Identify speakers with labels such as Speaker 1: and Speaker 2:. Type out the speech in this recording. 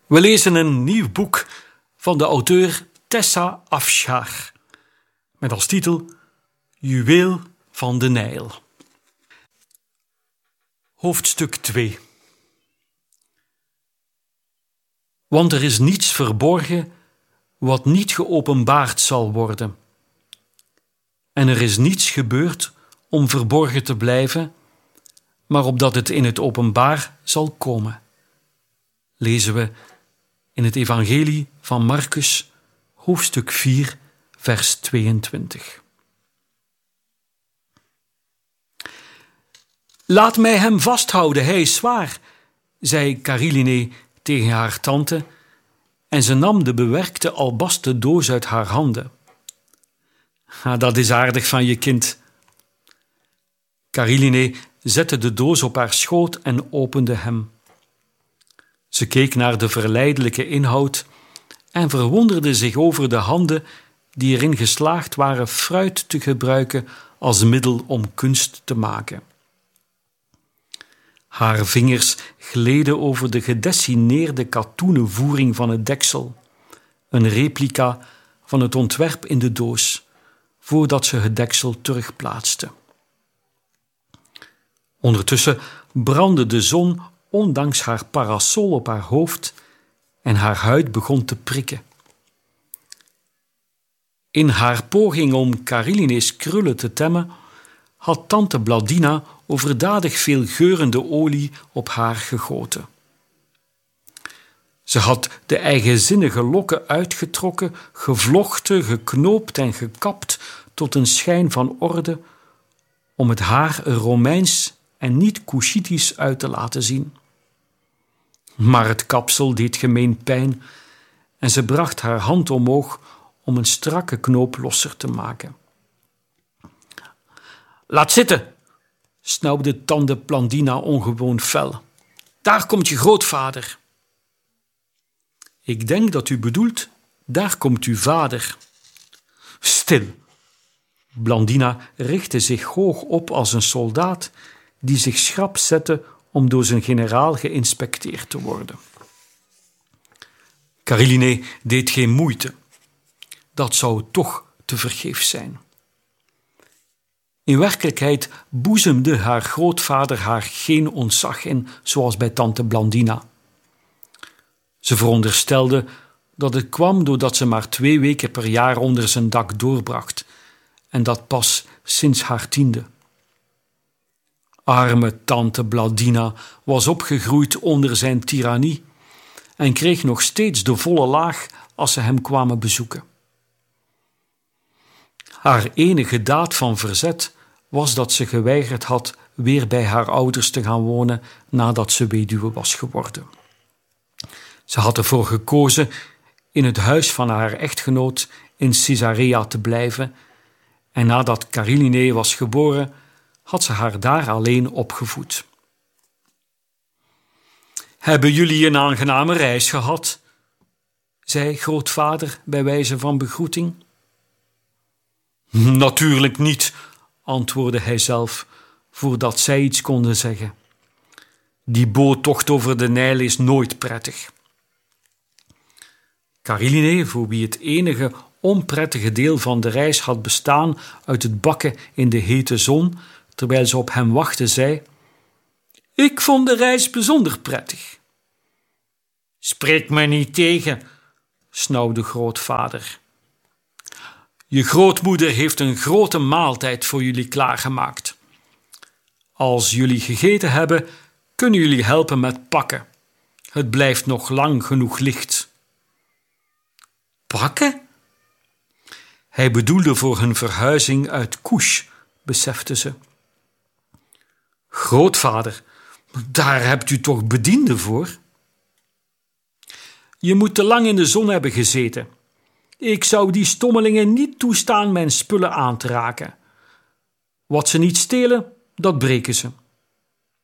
Speaker 1: We lezen een nieuw boek van de auteur Tessa Afshar met als titel Juweel van de Nijl. Hoofdstuk 2. Want er is niets verborgen wat niet geopenbaard zal worden. En er is niets gebeurd om verborgen te blijven, maar opdat het in het openbaar zal komen. Lezen we in het Evangelie van Marcus, hoofdstuk 4, vers 22. Laat mij hem vasthouden, hij is zwaar, zei Cariline tegen haar tante, en ze nam de bewerkte albasten doos uit haar handen. Dat is aardig van je kind. Cariline zette de doos op haar schoot en opende hem. Ze keek naar de verleidelijke inhoud en verwonderde zich over de handen die erin geslaagd waren fruit te gebruiken als middel om kunst te maken. Haar vingers gleden over de gedessineerde katoenen voering van het deksel, een replica van het ontwerp in de doos, voordat ze het deksel terugplaatste. Ondertussen brandde de zon ondanks haar parasol op haar hoofd en haar huid begon te prikken. In haar poging om Cariline's krullen te temmen, had tante Blandina overdadig veel geurende olie op haar gegoten. Ze had de eigenzinnige lokken uitgetrokken, gevlochten, geknoopt en gekapt tot een schijn van orde, om het haar er Romeins en niet Cushitisch uit te laten zien. Maar het kapsel deed gemeen pijn en ze bracht haar hand omhoog om een strakke knoop losser te maken. Laat zitten, snauwde tante Blandina ongewoon fel. Daar komt je grootvader. Ik denk dat u bedoelt, daar komt uw vader. Stil. Blandina richtte zich hoog op als een soldaat die zich schrap zette om door zijn generaal geïnspecteerd te worden. Cariline deed geen moeite. Dat zou toch tevergeefs zijn. In werkelijkheid boezemde haar grootvader haar geen ontzag in, zoals bij tante Blandina. Ze veronderstelde dat het kwam doordat ze maar 2 weken per jaar onder zijn dak doorbracht, en dat pas sinds haar 10e. Arme tante Blandina was opgegroeid onder zijn tirannie en kreeg nog steeds de volle laag als ze hem kwamen bezoeken. Haar enige daad van verzet was dat ze geweigerd had weer bij haar ouders te gaan wonen nadat ze weduwe was geworden. Ze had ervoor gekozen in het huis van haar echtgenoot in Caesarea te blijven en nadat Cariline was geboren had ze haar daar alleen opgevoed. Hebben jullie een aangename reis gehad? Zei grootvader bij wijze van begroeting. Natuurlijk niet, antwoordde hij zelf, voordat zij iets konden zeggen. Die boottocht over de Nijl is nooit prettig. Cariline, voor wie het enige onprettige deel van de reis had bestaan uit het bakken in de hete zon, terwijl ze op hem wachtte, zei: Ik vond de reis bijzonder prettig. Spreek me niet tegen, snauwde grootvader. Je grootmoeder heeft een grote maaltijd voor jullie klaargemaakt. Als jullie gegeten hebben, kunnen jullie helpen met pakken. Het blijft nog lang genoeg licht. Pakken? Hij bedoelde voor hun verhuizing uit Kush, besefte ze. Grootvader, daar hebt u toch bedienden voor? Je moet te lang in de zon hebben gezeten. Ik zou die stommelingen niet toestaan mijn spullen aan te raken. Wat ze niet stelen, dat breken ze.